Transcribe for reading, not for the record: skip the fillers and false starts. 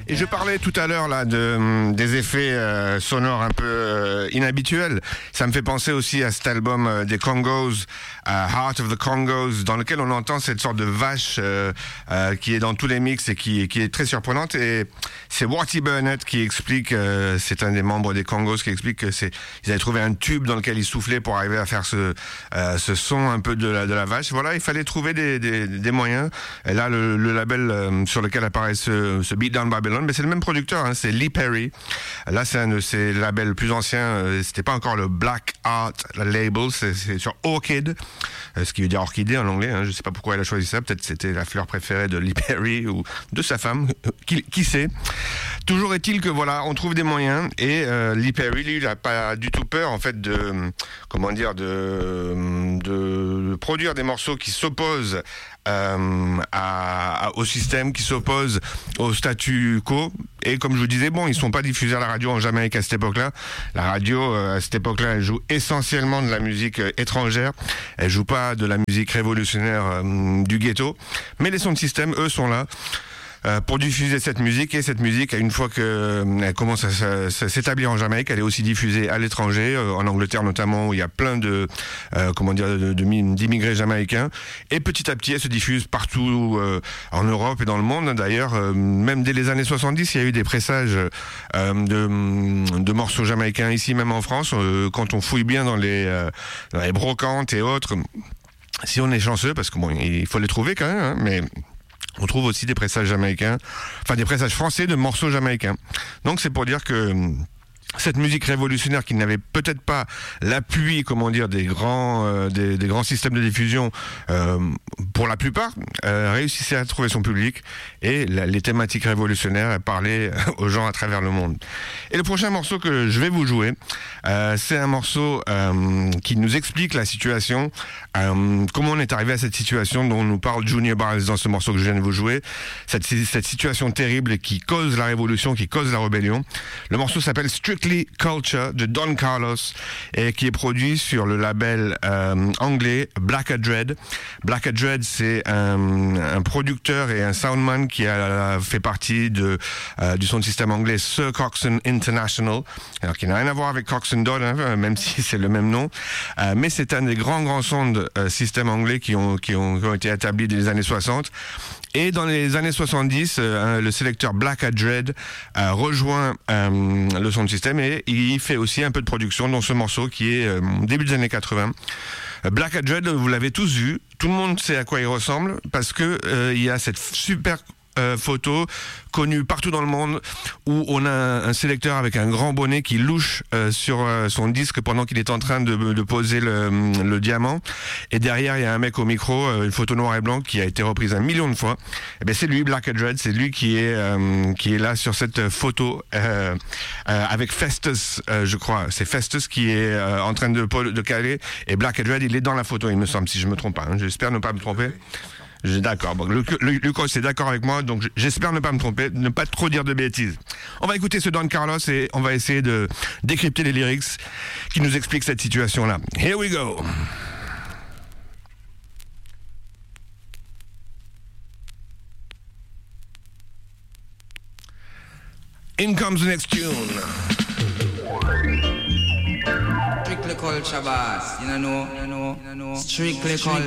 Et je parlais tout à l'heure là des effets sonores un peu inhabituels. Ça me fait penser aussi à cet album des Congos, Heart of the Congos, dans lequel on entend cette sorte de vache qui est dans tous les mix et qui est très surprenante. Et c'est Watty Burnett qui explique, c'est un des membres des Congos qui explique que ils avaient trouvé un tube dans lequel ils soufflaient pour arriver à faire ce son un peu de la vache. Voilà, il fallait trouver des moyens. Et là, le label sur lequel apparaît ce Beat Down Babylon, mais c'est le même producteur, hein, c'est Lee Perry. Là, c'est un de ses labels plus anciens. C'était pas encore le Black Art Label, c'est sur Orchid, ce qui veut dire orchidée en anglais. Hein. Je sais pas pourquoi elle a choisi ça. Peut-être c'était la fleur préférée de Lee Perry ou de sa femme. Qui sait. Toujours est-il que voilà, on trouve des moyens et Lee Perry, lui, il a pas du tout peur en fait de produire des morceaux qui s'opposent au système, qui s'oppose au statu quo. Et comme je vous disais, bon, ils sont pas diffusés à la radio en Jamaïque à cette époque-là. La radio, à cette époque-là, elle joue essentiellement de la musique étrangère. Elle joue pas de la musique révolutionnaire du ghetto. Mais les sons de système, eux, sont là pour diffuser cette musique. Et cette musique, une fois qu'elle commence à s'établir en Jamaïque, elle est aussi diffusée à l'étranger, en Angleterre notamment, où il y a plein d'immigrés jamaïcains. Et petit à petit, elle se diffuse partout en Europe et dans le monde. D'ailleurs, même dès les années 70, il y a eu des pressages de morceaux jamaïcains ici, même en France. Quand on fouille bien dans les brocantes et autres, si on est chanceux, parce que bon, il faut les trouver quand même, hein, mais on trouve aussi des pressages jamaïcains, enfin des pressages français de morceaux jamaïcains. Donc c'est pour dire que cette musique révolutionnaire qui n'avait peut-être pas l'appui, des grands systèmes de diffusion, pour la plupart, réussissait à trouver son public et les thématiques révolutionnaires parlaient aux gens à travers le monde. Et le prochain morceau que je vais vous jouer, c'est un morceau qui nous explique la situation, comment on est arrivé à cette situation dont nous parle Junior Barnes dans ce morceau que je viens de vous jouer, cette situation terrible qui cause la révolution, qui cause la rébellion. Le morceau s'appelle Strictly Culture de Don Carlos et qui est produit sur le label anglais Black Dread. Black Dread, c'est un producteur et un soundman qui a fait partie du son de système anglais Sir Coxsone International, alors qui n'a rien à voir avec Coxsone Dodd, hein, même si c'est le même nom, mais c'est un des grands sons de système anglais qui ont été établis dès les années 60. Et dans les années 70, le sélecteur Black Dread rejoint le son de système et il fait aussi un peu de production dans ce morceau qui est début des années 80. Black Dread, vous l'avez tous vu, tout le monde sait à quoi il ressemble parce que il y a cette super photo connue partout dans le monde où on a un sélecteur avec un grand bonnet qui louche sur son disque pendant qu'il est en train de poser le diamant, et derrière il y a un mec au micro, une photo noir et blanc qui a été reprise 1 million de fois. Et c'est lui, Black Dread, c'est lui qui est là sur cette photo avec Festus, je crois, c'est Festus qui est en train de caler, et Black Dread il est dans la photo, il me semble, si je me trompe pas, hein. J'espère ne pas me tromper. D'accord, bon, Lucas est d'accord avec moi, donc j'espère ne pas me tromper, ne pas trop dire de bêtises. On va écouter ce Don Carlos et on va essayer de décrypter les lyrics qui nous expliquent cette situation-là. Here we go. In comes the next tune. Strictly culture, boss. You know. Strictly culture.